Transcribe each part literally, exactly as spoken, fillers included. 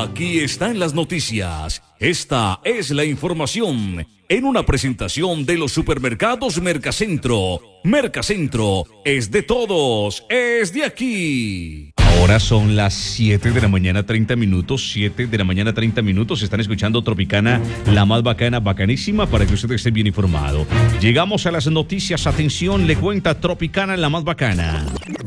Aquí están las noticias. Esta es la información en una presentación de los supermercados Mercacentro. Mercacentro es de todos, es de aquí. Ahora son las siete de la mañana, treinta minutos. siete de la mañana, treinta minutos. Están escuchando Tropicana, la más bacana, bacanísima, para que usted esté bien informado. Llegamos a las noticias. Atención, le cuenta Tropicana, la más bacana.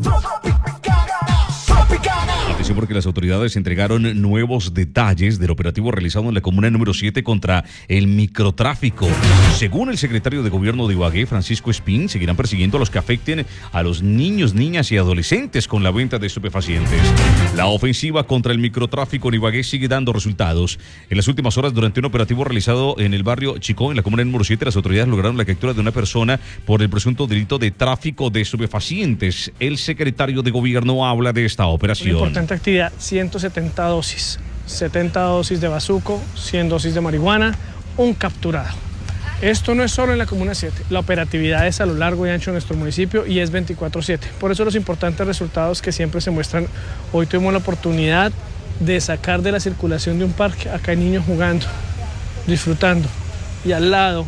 Atención, porque las autoridades entregaron nuevos detalles del operativo realizado en la comuna número siete contra el microtráfico. Según el secretario de Gobierno de Ibagué, Francisco Espín, seguirán persiguiendo a los que afecten a los niños, niñas y adolescentes con la venta de estupefacientes. La ofensiva contra el microtráfico en Ibagué sigue dando resultados. En las últimas horas, durante un operativo realizado en el barrio Chicó, en la comuna número siete, las autoridades lograron la captura de una persona por el presunto delito de tráfico de estupefacientes. El secretario de Gobierno habla de esta operación. Una importante actividad, ciento setenta dosis, setenta dosis de bazuco, cien dosis de marihuana, un capturado. Esto no es solo en la Comuna siete, la operatividad es a lo largo y ancho de nuestro municipio y es veinticuatro siete. Por eso los importantes resultados que siempre se muestran. Hoy tuvimos la oportunidad de sacar de la circulación de un parque, acá hay niños jugando, disfrutando, y al lado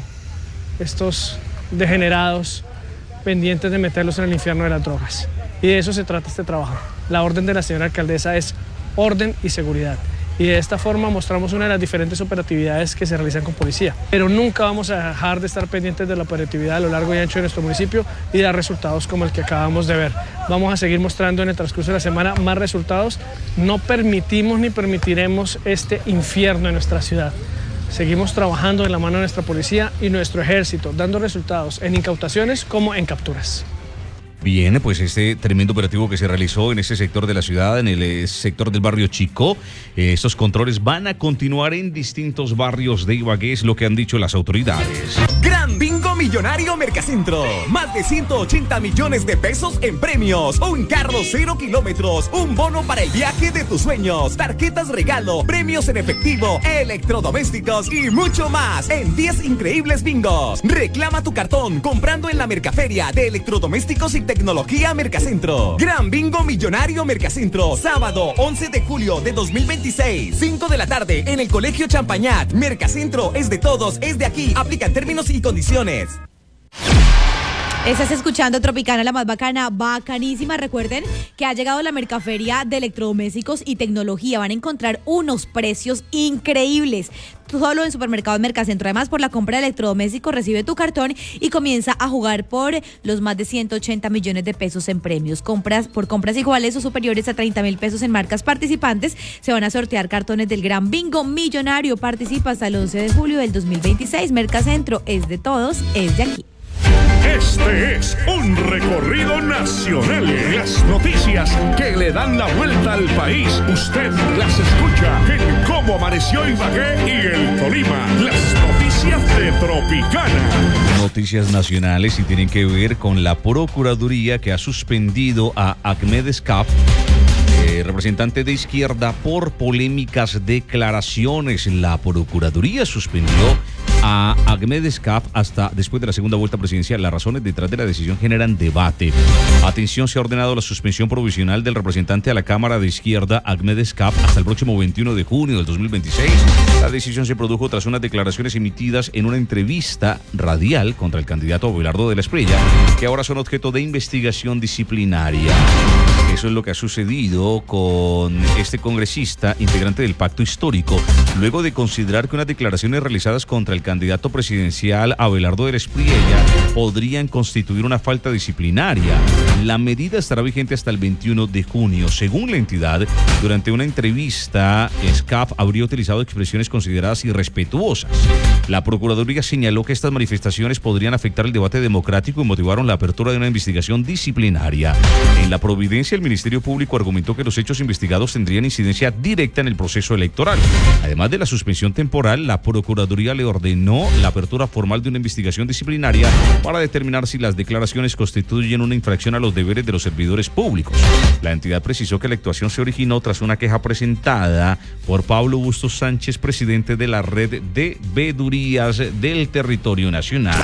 estos degenerados pendientes de meterlos en el infierno de las drogas. Y de eso se trata este trabajo. La orden de la señora alcaldesa es orden y seguridad. Y de esta forma mostramos una de las diferentes operatividades que se realizan con policía. Pero nunca vamos a dejar de estar pendientes de la operatividad a lo largo y ancho de nuestro municipio y dar resultados como el que acabamos de ver. Vamos a seguir mostrando en el transcurso de la semana más resultados. No permitimos ni permitiremos este infierno en nuestra ciudad. Seguimos trabajando de la mano de nuestra policía y nuestro ejército, dando resultados en incautaciones como en capturas. Bien, pues este tremendo operativo que se realizó en ese sector de la ciudad, en el eh, sector del barrio Chicó, eh, estos controles van a continuar en distintos barrios de Ibagué, es lo que han dicho las autoridades. Gran Bingo Millonario Mercacentro. Más de ciento ochenta millones de pesos en premios. Un carro cero kilómetros. Un bono para el viaje de tus sueños. Tarjetas regalo. Premios en efectivo. Electrodomésticos y mucho más. En diez increíbles bingos. Reclama tu cartón comprando en la Mercaferia de Electrodomésticos y Tecnología Mercacentro. Gran Bingo Millonario Mercacentro. Sábado once de julio de dos mil veintiséis. cinco de la tarde en el Colegio Champañat. Mercacentro es de todos, es de aquí. Aplican términos y condiciones. Estás escuchando Tropicana, la más bacana, bacanísima. Recuerden que ha llegado la Mercaferia de Electrodomésticos y Tecnología. Van a encontrar unos precios increíbles. Solo en Supermercados Mercacentro. Además, por la compra de electrodomésticos, recibe tu cartón y comienza a jugar por los más de ciento ochenta millones de pesos en premios. Compras por compras iguales o superiores a treinta mil pesos en marcas participantes. Se van a sortear cartones del Gran Bingo Millonario. Participa hasta el once de julio del dos mil veintiséis. Mercacentro es de todos, es de aquí. Este es un recorrido nacional. Las noticias que le dan la vuelta al país, usted las escucha en Cómo Amaneció Ibagué y el Tolima. Las noticias de Tropicana. Noticias nacionales y tienen que ver con la Procuraduría que ha suspendido a Ahmed Escaf, eh, representante de izquierda, por polémicas declaraciones. La Procuraduría suspendió a Ahmed Escaf hasta después de la segunda vuelta presidencial. Las razones detrás de la decisión generan debate. Atención, se ha ordenado la suspensión provisional del representante a la Cámara de Izquierda, Ahmed Escaf, hasta el próximo veintiuno de junio del dos mil veintiséis. La decisión se produjo tras unas declaraciones emitidas en una entrevista radial contra el candidato Abelardo de la Espriella, que ahora son objeto de investigación disciplinaria. Eso es lo que ha sucedido con este congresista, integrante del Pacto Histórico, luego de considerar que unas declaraciones realizadas contra el candidato presidencial Abelardo de la Espriella podrían constituir una falta disciplinaria. La medida estará vigente hasta el veintiuno de junio. Según la entidad, durante una entrevista, Escaf habría utilizado expresiones consideradas irrespetuosas. La Procuraduría señaló que estas manifestaciones podrían afectar el debate democrático y motivaron la apertura de una investigación disciplinaria. En la Providencia, el Ministerio Público argumentó que los hechos investigados tendrían incidencia directa en el proceso electoral. Además de la suspensión temporal, la Procuraduría le ordenó la apertura formal de una investigación disciplinaria para determinar si las declaraciones constituyen una infracción a los deberes de los servidores públicos. La entidad precisó que la actuación se originó tras una queja presentada por Pablo Bustos Sánchez, presidente de la Red de Veedurías del Territorio Nacional.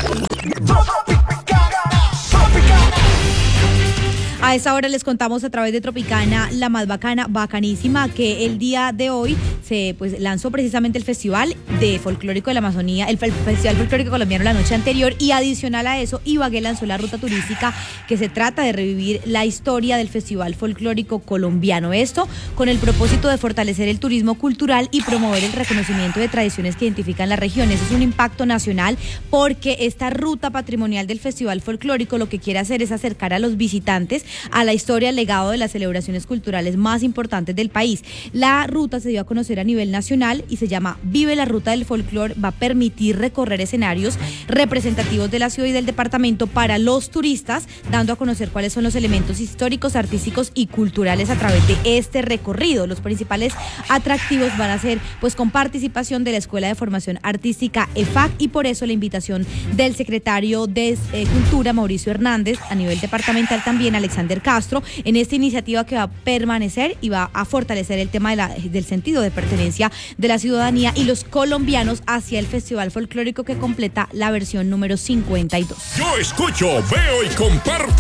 A esta hora les contamos a través de Tropicana, la más bacana, bacanísima, que el día de hoy se pues lanzó precisamente el Festival de Folclórico de la Amazonía, el, el Festival Folclórico Colombiano la noche anterior, y adicional a eso, Ibagué lanzó la ruta turística que se trata de revivir la historia del Festival Folclórico Colombiano. Esto con el propósito de fortalecer el turismo cultural y promover el reconocimiento de tradiciones que identifican las regiones. Es un impacto nacional porque esta ruta patrimonial del Festival Folclórico lo que quiere hacer es acercar a los visitantes a la historia, el legado de las celebraciones culturales más importantes del país. La ruta se dio a conocer a nivel nacional y se llama Vive la Ruta del Folclor. Va a permitir recorrer escenarios representativos de la ciudad y del departamento para los turistas, dando a conocer cuáles son los elementos históricos, artísticos y culturales a través de este recorrido. Los principales atractivos van a ser pues con participación de la Escuela de Formación Artística E F A C, y por eso la invitación del secretario de eh, Cultura, Mauricio Hernández, a nivel departamental también Alexander Castro, en esta iniciativa que va a permanecer y va a fortalecer el tema de la, del sentido de pertenencia de la ciudadanía y los colombianos hacia el Festival Folclórico, que completa la versión número cincuenta y dos. Yo escucho, veo y comparto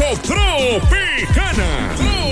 Tropicana.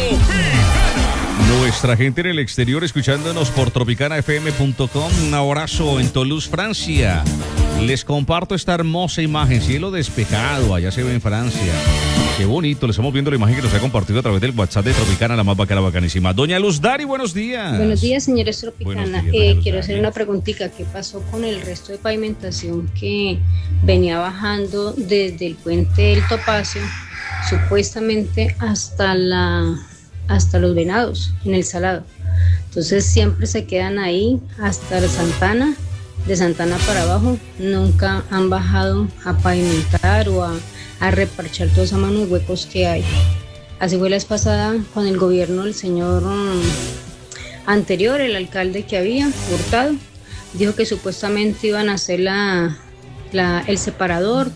Tropicana. Nuestra gente en el exterior escuchándonos por tropicana f m punto com. Un abrazo en Toulouse, Francia. Les comparto esta hermosa imagen, cielo despejado, allá se ve en Francia. Qué bonito, les estamos viendo la imagen que nos ha compartido a través del WhatsApp de Tropicana, la más bacana, bacanísima. Doña Luz Dari, buenos días. Buenos días, señores Tropicana. Días, eh, Luz quiero Dari. hacer una preguntita. ¿Qué pasó con el resto de pavimentación que venía bajando desde el puente del Topacio, supuestamente hasta la hasta los Venados, en el Salado? Entonces siempre se quedan ahí hasta la Santana, de Santana para abajo. Nunca han bajado a pavimentar o a, a reparchar toda esa mano de huecos que hay. Así fue la vez pasada con el gobierno del señor um, anterior, el alcalde que había, Hurtado. Dijo que supuestamente iban a hacer la, la, el separador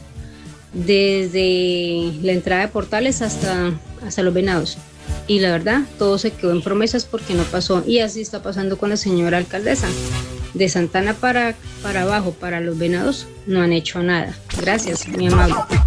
desde la entrada de Portales hasta, hasta los Venados. Y la verdad, todo se quedó en promesas porque no pasó. Y así está pasando con la señora alcaldesa. De Santana para, para abajo, para los Venados, no han hecho nada. Gracias, mi amable.